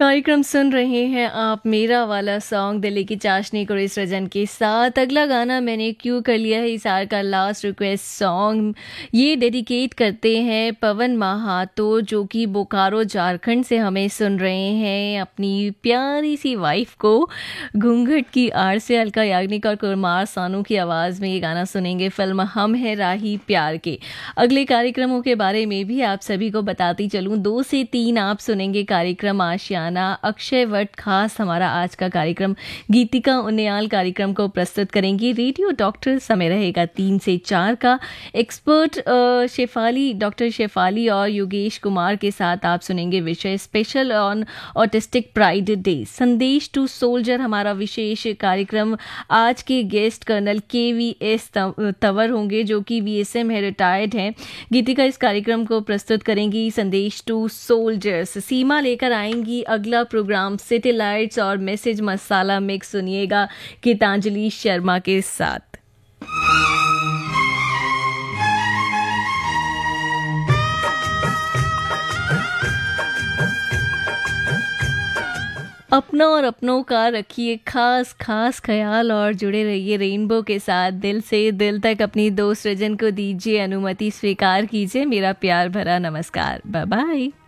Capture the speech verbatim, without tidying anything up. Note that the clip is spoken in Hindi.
कार्यक्रम सुन रहे हैं आप मेरा वाला सॉन्ग दिल्ली की चाशनी कुरेश सृजन के साथ। अगला गाना मैंने क्यों कर लिया है इसार का लास्ट रिक्वेस्ट सॉन्ग। ये डेडिकेट करते हैं पवन महातो जो कि बोकारो झारखंड से हमें सुन रहे हैं। अपनी प्यारी सी वाइफ को घूंघट की आड़ से अलका याग्निक और कुमार सानू की आवाज़ में ये गाना सुनेंगे फिल्म हम है राही प्यार के। अगले कार्यक्रमों के बारे में भी आप सभी को बताती चलूँ, दो से तीन आप सुनेंगे कार्यक्रम आशियाना अक्षय वट खास हमारा आज का कार्यक्रम गीतिका उन्याल कार्यक्रम को प्रस्तुत करेंगी। रेडियो डॉक्टर समय रहेगा तीन से चार का। एक्सपर्ट शेफाली डॉक्टर शेफाली और योगेश कुमार के साथ आप सुनेंगे विषय special on autistic pride day. संदेश टू सोल्जर हमारा विशेष कार्यक्रम। आज के गेस्ट कर्नल के वी एस तंवर होंगे जो कि वी एस एम है, रिटायर्ड हैं। गीतिका इस कार्यक्रम को प्रस्तुत करेंगी। संदेश टू सोल्जर्स सीमा लेकर आएंगी अगला प्रोग्राम सिटी लाइट्स और मैसेज मसाला मिक्स सुनिएगा गीतांजलि शर्मा के साथ। अपना और अपनों का रखिए खास खास ख्याल और जुड़े रहिए रेनबो के साथ। दिल से दिल तक अपनी दोस्त सृजन को दीजिए अनुमति, स्वीकार कीजिए मेरा प्यार भरा नमस्कार। Bye bye.